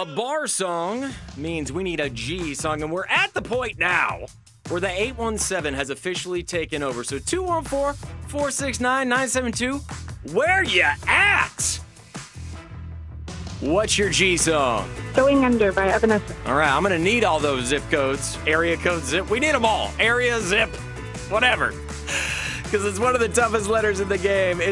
a bar song means we need a G song, and we're at the point now where the 817 has officially taken over. So 214-469-972, where you at? What's your G song? Going Under by Evanescence. All right, I'm going to need all those zip codes. Area code, zip. We need them all. Area, zip, whatever. Because it's one of the toughest letters in the game.